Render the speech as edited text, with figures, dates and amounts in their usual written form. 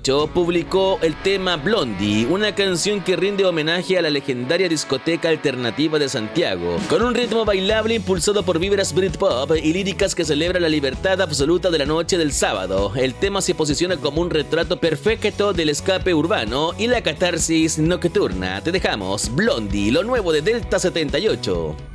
publicó el tema Blondie, una canción que rinde homenaje a la legendaria discoteca alternativa de Santiago, con un ritmo bailable impulsado por vibras Britpop y líricas que celebran la libertad absoluta de la noche del sábado. El tema se posiciona como un retrato perfecto del escape urbano y la catarsis nocturna. Te dejamos Blondie, lo nuevo de Delta 78.